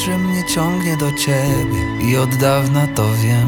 że mnie ciągnie do ciebie i od dawna to wiem.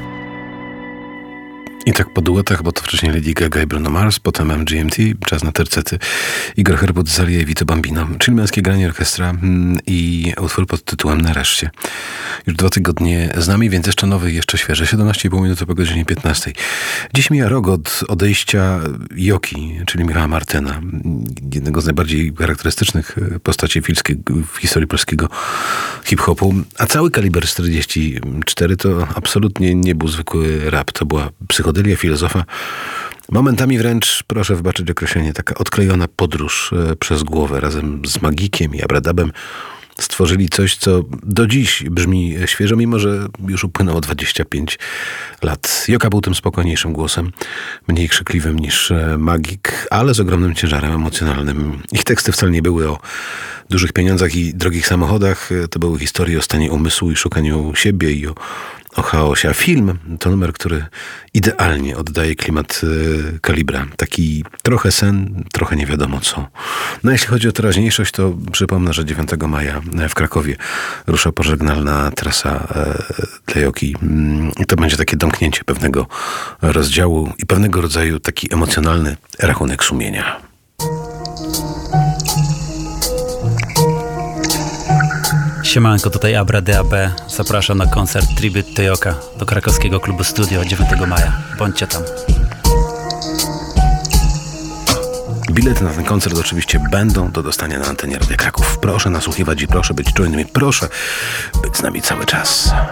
I tak po duetach, bo to wcześniej Lady Gaga i Bruno Mars, potem MGMT, czas na tercety, Igor Herbut, Zalia i Vito Bambino, czyli męskie granie orkiestra i utwór pod tytułem Nareszcie. Już 2 tygodnie z nami, więc jeszcze nowy, jeszcze świeży. 17,5 minuty po godzinie 15. Dziś mija rok od odejścia Joki, czyli Michała Martyna, jednego z najbardziej charakterystycznych postaci w historii polskiego hip-hopu. A cały kaliber 44 to absolutnie nie był zwykły rap, to była psychodelia filozofa. Momentami wręcz, proszę wybaczyć określenie, taka odklejona podróż przez głowę. Razem z Magikiem i Abradabem stworzyli coś, co do dziś brzmi świeżo, mimo że już upłynęło 25 lat. Joka był tym spokojniejszym głosem, mniej krzykliwym niż Magik, ale z ogromnym ciężarem emocjonalnym. Ich teksty wcale nie były o dużych pieniądzach i drogich samochodach. To były historie o stanie umysłu i szukaniu siebie i o chaosie. A film to numer, który idealnie oddaje klimat kalibra. Taki trochę sen, trochę nie wiadomo co. No jeśli chodzi o teraźniejszość, to przypomnę, że 9 maja w Krakowie rusza pożegnalna trasa dla Joki. I to będzie takie domknięcie pewnego rozdziału i pewnego rodzaju taki emocjonalny rachunek sumienia. Siemanko, tutaj Abra DAB. Zapraszam na koncert Tribute to Joka do krakowskiego klubu Studio 9 maja. Bądźcie tam. Bilety na ten koncert oczywiście będą do dostania na antenie Radia Kraków. Proszę nasłuchiwać i proszę być czujnymi. Proszę być z nami cały czas.